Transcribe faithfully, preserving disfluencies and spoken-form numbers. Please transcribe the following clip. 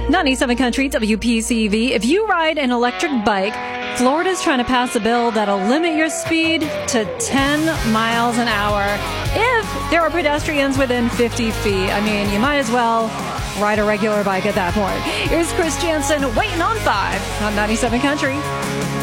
ninety-seven Country, W P C V. If you ride an electric bike, Florida's trying to pass a bill that'll limit your speed to ten miles an hour if there are pedestrians within fifty feet. I mean, you might as well ride a regular bike at that point. Here's Chris Jansen waiting on five on ninety-seven Country.